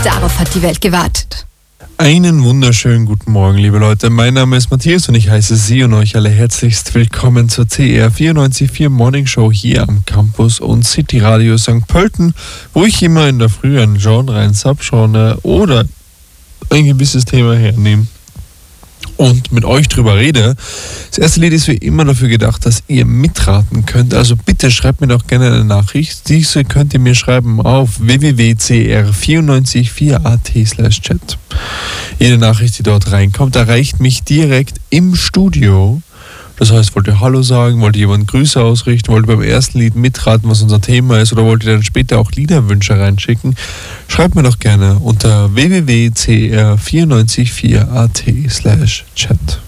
Darauf hat die Welt gewartet. Einen wunderschönen guten Morgen, liebe Leute. Mein Name ist Matthias und ich heiße Sie und euch alle herzlichst willkommen zur CR 94.4 Morning Show hier am Campus und City Radio St. Pölten, wo ich immer in der Früh ein Genre, ein Subgenre oder ein gewisses Thema hernehme und mit euch drüber rede. Das erste Lied ist wie immer dafür gedacht, dass ihr mitraten könnt. Also bitte schreibt mir doch gerne eine Nachricht. Diese könnt ihr mir schreiben auf www.cr944.at/chat. Jede Nachricht, die dort reinkommt, erreicht mich direkt im Studio. Das heißt, wollt ihr Hallo sagen, wollt ihr jemanden Grüße ausrichten, wollt ihr beim ersten Lied mitraten, was unser Thema ist, oder wollt ihr dann später auch Liederwünsche reinschicken? Schreibt mir doch gerne unter www.cr944.at/chat.